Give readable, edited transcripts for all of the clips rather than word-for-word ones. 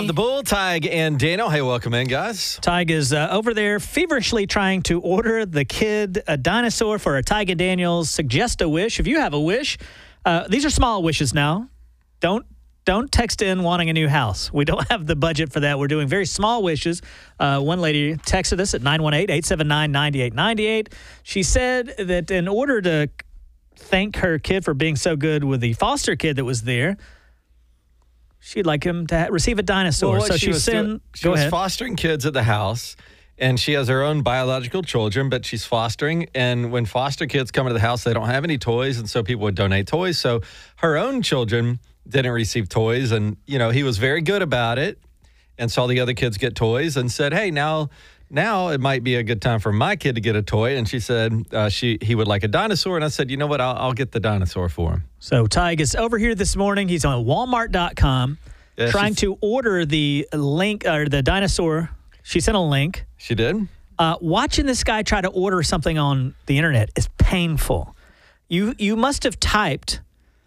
the Bull, Tig and Daniel. Hey, welcome in, guys. Tig is over there feverishly trying to order the kid a dinosaur for a Tig and Daniel's Suggest a Wish. If you have a wish, these are small wishes now. Don't text in wanting a new house. We don't have the budget for that. We're doing very small wishes. One lady texted us at 918-879-9898. She said that in order to thank her kid for being so good with the foster kid that was there, she'd like him to receive a dinosaur. Well, so she was fostering kids at the house, and she has her own biological children, but she's fostering. And when foster kids come to the house, they don't have any toys, and so people would donate toys. So her own children didn't receive toys, and he was very good about it, and saw the other kids get toys, and said, "Hey, now it might be a good time for my kid to get a toy." And she said he would like a dinosaur, and I said, "You know what? I'll get the dinosaur for him." So Tig is over here this morning. He's on Walmart.com trying to order the link or the dinosaur. She sent a link. She did. Watching this guy try to order something on the internet is painful. You must have typed.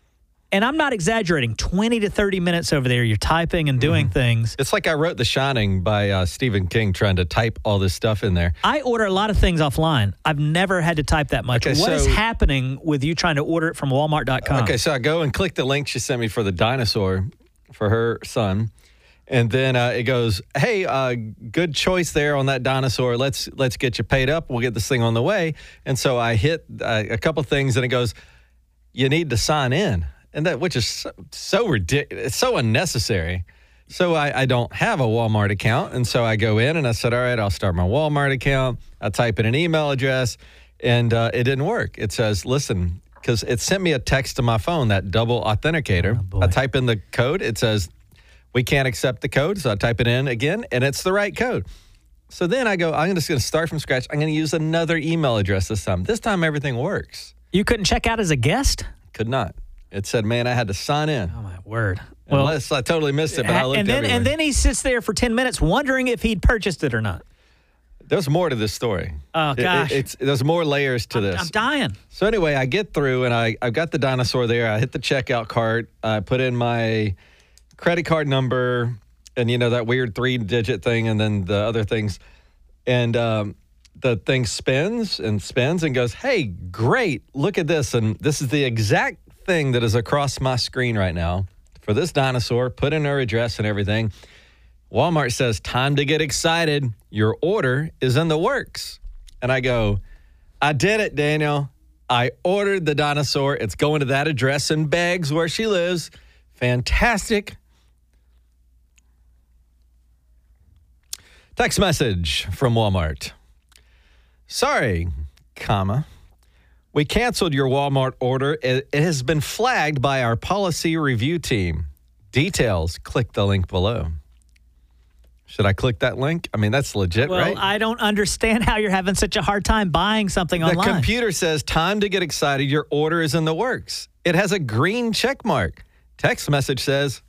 And I'm not exaggerating, 20 to 30 minutes over there, you're typing and doing things. It's like I wrote The Shining by Stephen King, trying to type all this stuff in there. I order a lot of things offline. I've never had to type that much. Okay, what is happening with you trying to order it from Walmart.com? Okay, so I go and click the link she sent me for the dinosaur for her son. And then it goes, "Hey, good choice there on that dinosaur. Let's get you paid up. We'll get this thing on the way." And so I hit a couple things, and it goes, "You need to sign in." And which is so ridiculous. It's so unnecessary. So I don't have a Walmart account. And so I go in and I said, all right, I'll start my Walmart account. I type in an email address, and it didn't work. It says, listen, because it sent me a text to my phone, that double authenticator. I type in the code. It says, we can't accept the code. So I type it in again, and it's the right code. So then I go, I'm just going to start from scratch. I'm going to use another email address this time. This time everything works. You couldn't check out as a guest? Could not. It said, man, I had to sign in. Oh, my word. Well, unless I totally missed it, but I looked everywhere. And then he sits there for 10 minutes wondering if he'd purchased it or not. There's more to this story. Oh, gosh. There's more layers to this. I'm dying. So anyway, I get through, and I've got the dinosaur there. I hit the checkout cart. I put in my credit card number and, that weird 3-digit thing, and then the other things. And the thing spins and goes, hey, great, look at this. And this is the exact thing that is across my screen right now for this dinosaur. Put in her address and everything. Walmart says, time to get excited. Your order is in the works. And I go, I did it, Daniel. I ordered the dinosaur. It's going to that address in Beggs where she lives. Fantastic. Text message from Walmart. Sorry, we canceled your Walmart order. It has been flagged by our policy review team. Details, click the link below. Should I click that link? I mean, that's legit, right? Well, I don't understand how you're having such a hard time buying something online. The computer says, time to get excited. Your order is in the works. It has a green check mark. Text message says,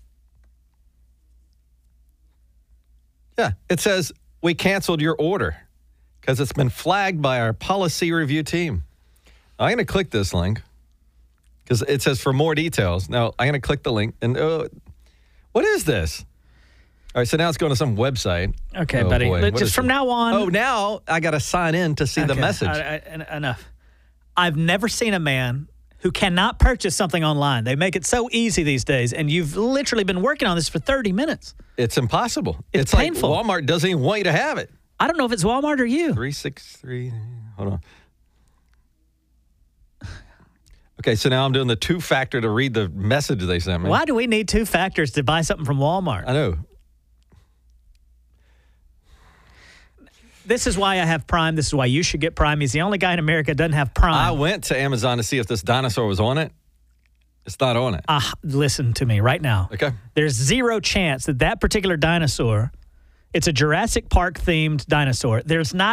it says, we canceled your order because it's been flagged by our policy review team. I'm going to click this link because it says for more details. Now, I'm going to click the link. And what is this? All right, so now it's going to some website. Okay, buddy. But just from now on. Oh, now I got to sign in to see the message. Enough. I've never seen a man who cannot purchase something online. They make it so easy these days, and you've literally been working on this for 30 minutes. It's impossible. It's painful. Like Walmart doesn't even want you to have it. I don't know if it's Walmart or you. 363. Hold on. Okay, so now I'm doing the 2-factor to read the message they sent me. Why do we need 2 factors to buy something from Walmart? I know. This is why I have Prime. This is why you should get Prime. He's the only guy in America that doesn't have Prime. I went to Amazon to see if this dinosaur was on it. It's not on it. Listen to me right now. Okay. There's zero chance that particular dinosaur, it's a Jurassic Park themed dinosaur. There's not